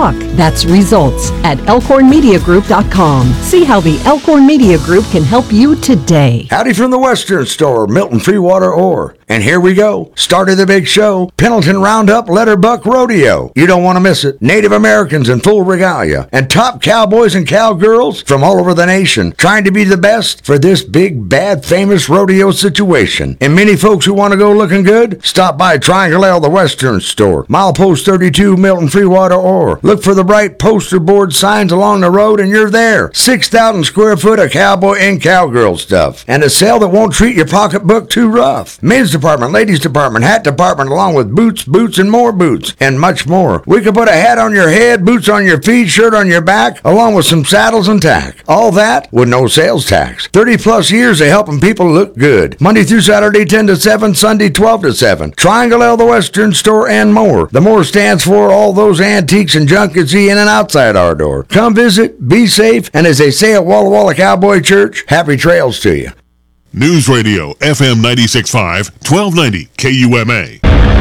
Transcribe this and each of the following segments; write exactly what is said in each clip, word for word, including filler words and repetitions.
talk. That's results at elkhorn media group dot com. See how the Elkhorn Media Group can help you today. Howdy from the Western Store, Milton Freewater Ore. And here we go. Start of the big show, Pendleton Roundup Letterbuck Rodeo. You don't want to miss it. Native Americans in full regalia and top cowboys and cowgirls from all over the nation trying to be the best for this big, bad, famous rodeo situation. And many folks who want to go looking good, stop by Triangle L, the Western Store, milepost thirty-two, Milton Freewater Ore. Look for the bright poster board signs along the road and you're there. six thousand square foot of cowboy and cowgirl stuff. And a sale that won't treat your pocketbook too rough. Men's department, ladies department, hat department, along with boots, boots, and more boots, and much more. We could put a hat on your head, boots on your feet, shirt on your back, along with some saddles and tack. All that with no sales tax. thirty plus years of helping people look good. Monday through Saturday, ten to seven, Sunday, twelve to seven. Triangle L, the Western Store, and more. The more stands for all those antiques and junk you see in and outside our door. Come visit, be safe, and as they say at Walla Walla Cowboy Church, happy trails to you. News Radio, F M ninety-six point five, twelve ninety K U M A.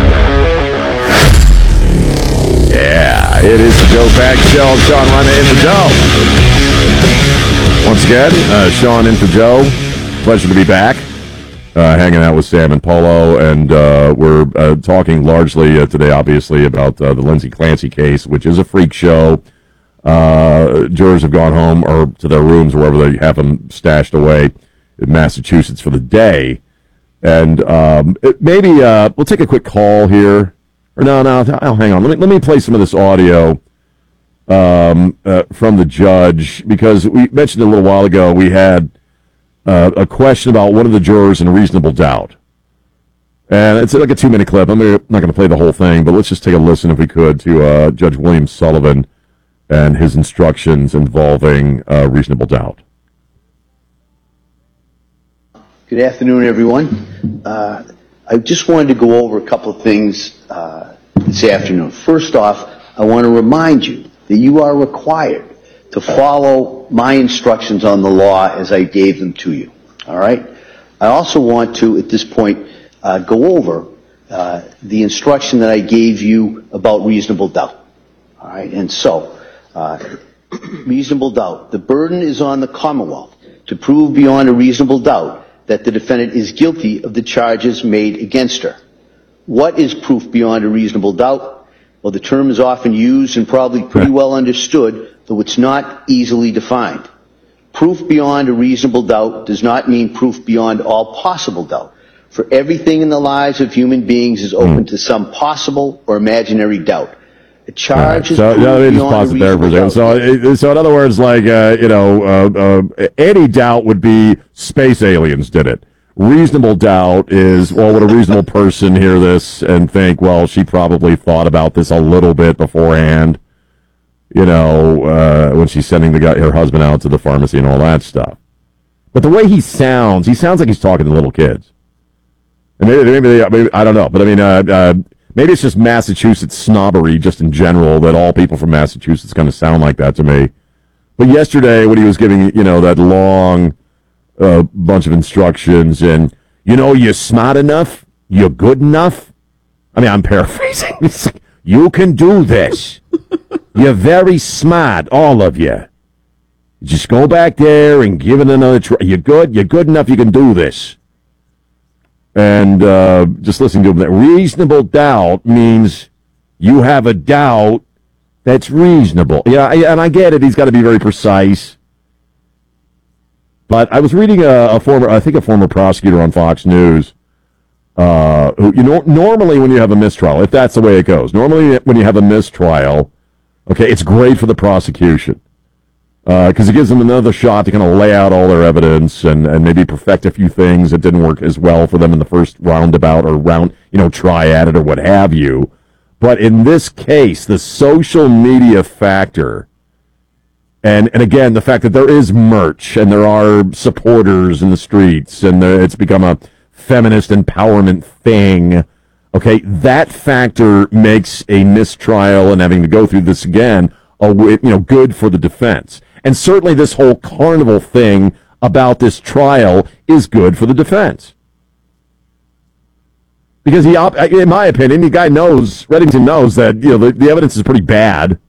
Yeah, it is the Joe Pack Show. Sean running in for Joe. Once again, uh, Sean in for Joe. Pleasure to be back. Uh, hanging out with Sam and Paulo, and uh, we're uh, talking largely uh, today, obviously, about uh, the Lindsay Clancy case, which is a freak show. Uh, jurors have gone home or to their rooms, wherever they have them stashed away in Massachusetts for the day. And um, it, maybe uh, we'll take a quick call here. Or no, no, oh, hang on. Let me let me play some of this audio um, uh, from the judge, because we mentioned a little while ago we had uh, a question about one of the jurors in reasonable doubt. And it's like a two-minute clip. I'm not going to play the whole thing, but let's just take a listen, if we could, to uh, Judge William Sullivan and his instructions involving uh, reasonable doubt. Good afternoon, everyone. Uh, I just wanted to go over a couple of things uh, this afternoon. First off, I want to remind you that you are required to follow my instructions on the law as I gave them to you. All right? I also want to, at this point, uh, go over uh, the instruction that I gave you about reasonable doubt. All right? And so, uh, reasonable doubt. The burden is on the Commonwealth to prove beyond a reasonable doubt that the defendant is guilty of the charges made against her. What is proof beyond a reasonable doubt? Well, the term is often used and probably pretty well understood, though it's not easily defined. Proof beyond a reasonable doubt does not mean proof beyond all possible doubt. For everything in the lives of human beings is open to some possible or imaginary doubt. A charge is so, proved yeah, let me just beyond pause a it there for a reasonable second. doubt. So, so in other words, like, uh, you know, uh, uh, any doubt would be space aliens did it. Reasonable doubt is, well, would a reasonable person hear this and think, well, she probably thought about this a little bit beforehand, you know, uh, when she's sending the guy, her husband out to the pharmacy and all that stuff. But the way he sounds, he sounds like he's talking to little kids. And maybe, maybe, they, maybe I don't know, but I mean, uh, uh, maybe it's just Massachusetts snobbery just in general that all people from Massachusetts kind of sound like that to me. But yesterday when he was giving, you know, that long uh, bunch of instructions and, you know, you're smart enough, you're good enough. I mean, I'm paraphrasing. It's like, you can do this. You're very smart, all of you. Just go back there and give it another try. You're good. You're good enough. You can do this. And uh, just listening to him, that reasonable doubt means you have a doubt that's reasonable. Yeah, I, and I get it. He's got to be very precise. But I was reading a, a former, I think a former prosecutor on Fox News, uh, who, you know, normally when you have a mistrial, if that's the way it goes, normally when you have a mistrial, okay, it's great for the prosecution. Because uh, it gives them another shot to kind of lay out all their evidence and, and maybe perfect a few things that didn't work as well for them in the first roundabout or round, you know, try at it or what have you. But in this case, the social media factor, and, and again, the fact that there is merch and there are supporters in the streets and there, it's become a feminist empowerment thing, okay, that factor makes a mistrial and having to go through this again, a, you know, good for the defense. And certainly this whole carnival thing about this trial is good for the defense. Because he, in my opinion, the guy knows, Reddington knows that, you know, the, the evidence is pretty bad.